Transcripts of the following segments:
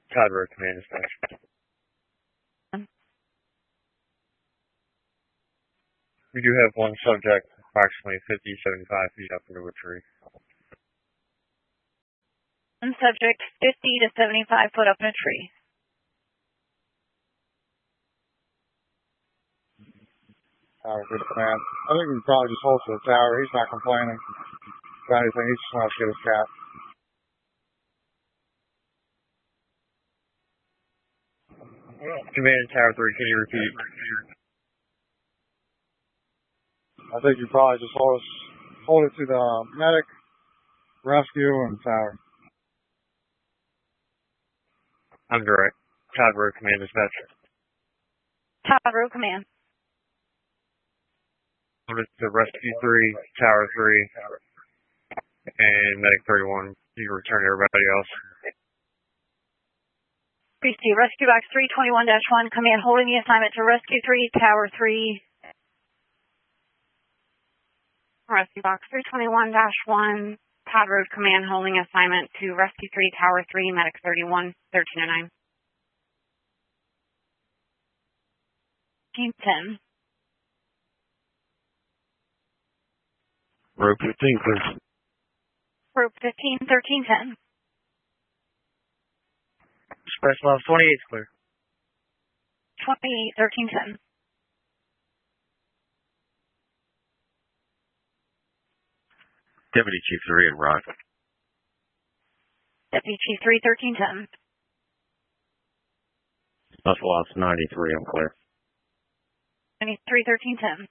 Todd Road Command Dispatch. We do have one subject approximately 50-75 feet up into a tree. One subject 50 to 75 foot up in a tree. Tower, good command. I think we can probably just hold to the tower. He's not complaining about anything. He just wants to get his cat. Command Tower 3, can you repeat? I think you probably just hold it to the medic, rescue, and tower. I'm direct. Todd Road Command Dispatch. Todd Road Command. Hold it to Rescue 3, Tower 3, and Medic 31. You can return to everybody else. Rescue Box 321-1, command holding the assignment to Rescue 3, Tower 3. Rescue Box 321-1, Todd Road Command holding assignment to Rescue 3, Tower 3, Medic 31, 1309. Team 10. Rope 15, clear. Rope 15, 1310. Special Ops 28 is clear. 28, 1310. Deputy Chief 3 and Rock. Deputy Chief 3, 1310. Special Ops 93, I'm clear. 93, 1310.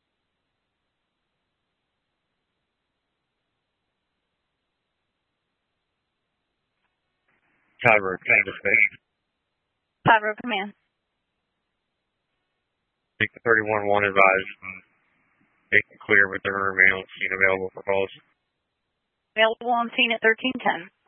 Todd Road Command Dispatch. Todd Road Command. Make the 31-1 advised. Make it clear, but there remain on scene available for calls. Available on scene at 1310.